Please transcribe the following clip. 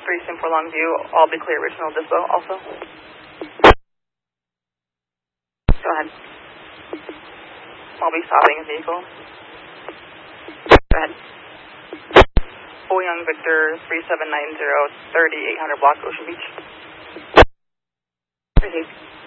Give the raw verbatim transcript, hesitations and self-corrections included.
three Sim for Longview, all be clear original dispo also. Go ahead. I'll be stopping a vehicle. Go ahead. Young Victor three seven nine zero, thirty-eight hundred block Ocean Beach. Received.